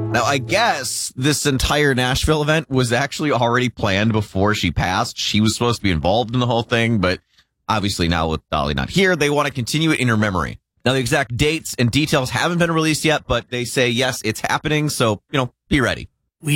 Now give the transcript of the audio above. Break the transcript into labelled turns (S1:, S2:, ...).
S1: Now, I guess this entire Nashville event was actually already planned before she passed. She was supposed to be involved in the whole thing, but obviously now with Dolly not here, they want to continue it in her memory. Now, the exact dates and details haven't been released yet, but they say, yes, it's happening. So, be ready.